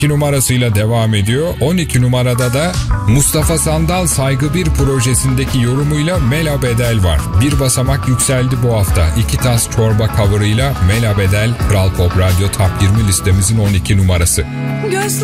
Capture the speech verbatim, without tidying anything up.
iki numarasıyla devam ediyor. on iki numarada da Mustafa Sandal Saygı bir projesindeki yorumuyla Mela Bedel var. Bir basamak yükseldi bu hafta. İki tas çorba cover'ıyla Mela Bedel Kral Pop Radyo Top yirmi listemizin on iki numarası. Göz